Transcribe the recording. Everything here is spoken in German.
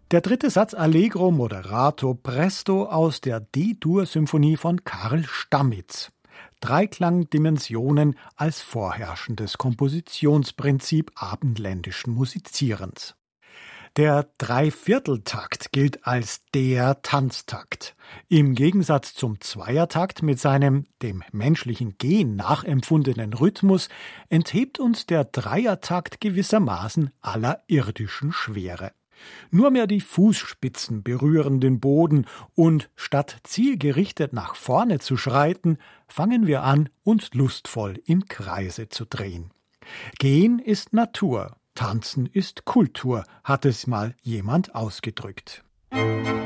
Der dritte Satz Allegro moderato presto aus der D-Dur-Symphonie von Karl Stamitz. Dreiklangdimensionen als vorherrschendes Kompositionsprinzip abendländischen Musizierens. Der Dreivierteltakt gilt als der Tanztakt. Im Gegensatz zum Zweiertakt mit seinem dem menschlichen Gehen nachempfundenen Rhythmus enthebt uns der Dreiertakt gewissermaßen aller irdischen Schwere. Nur mehr die Fußspitzen berühren den Boden und statt zielgerichtet nach vorne zu schreiten, fangen wir an, uns lustvoll im Kreise zu drehen. Gehen ist Natur, Tanzen ist Kultur, hat es mal jemand ausgedrückt.